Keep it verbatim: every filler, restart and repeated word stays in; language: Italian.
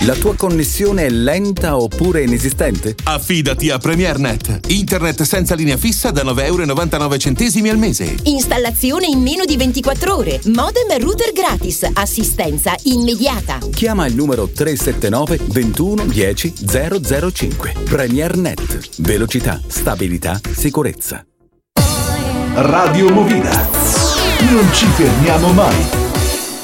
La tua connessione è lenta oppure inesistente? Affidati a PremierNet. Internet senza linea fissa da nove virgola novantanove euro al mese. Installazione in meno di ventiquattro ore. Modem e router gratis. Assistenza immediata. Chiama il numero tre sette nove ventuno dieci zero zero cinque. PremierNet. Velocità, stabilità, sicurezza. Radio Movida. Non ci fermiamo mai.